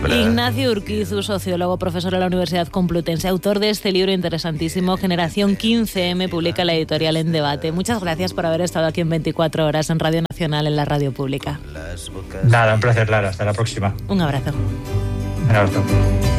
Ignacio Urquizu, sociólogo, profesor de la Universidad Complutense, autor de este libro interesantísimo, Generación 15M, publica la editorial En Debate. Muchas gracias por haber estado aquí en 24 horas en Radio Nacional, en la radio pública. Nada, un placer, Lara. Hasta la próxima. Un abrazo. Un abrazo.